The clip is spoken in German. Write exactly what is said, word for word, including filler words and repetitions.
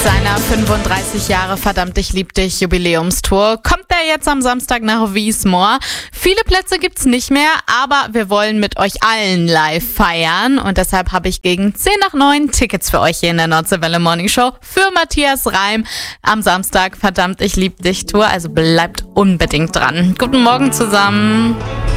seiner fünfunddreißig Jahre Verdammt, ich lieb dich Jubiläumstour kommt er jetzt am Samstag nach Wiesmoor. Viele Plätze gibt's nicht mehr, aber wir wollen mit euch allen live feiern und deshalb habe ich gegen zehn nach neun Tickets für euch hier in der Nordseewelle Morning Show für Matthias Reim am Samstag Verdammt, ich lieb dich Tour, also bleibt unbedingt dran. Guten Morgen zusammen.